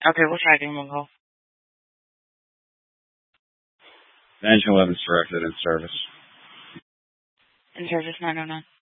Okay, we'll try to give him a call. Engine 11's directed in service. In service 909.